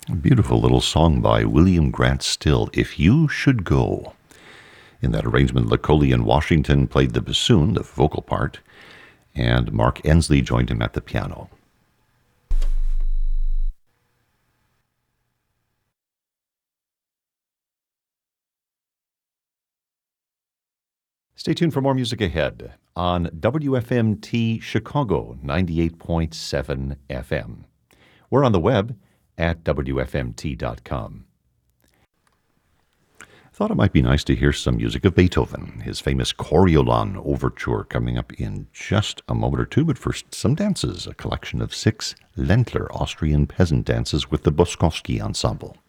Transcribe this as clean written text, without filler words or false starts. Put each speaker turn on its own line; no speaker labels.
A beautiful little song by William Grant Still, If You Should Go. In that arrangement, Lacolian Washington played the bassoon, the vocal part, and Mark Ensley joined him at the piano. Stay tuned for more music ahead on WFMT Chicago 98.7 FM. We're on the web at WFMT.com. Thought it might be nice to hear some music of Beethoven, his famous Coriolan Overture coming up in just a moment or two, but first some dances, a collection of 6 Ländler Austrian peasant dances with the Boskowski Ensemble.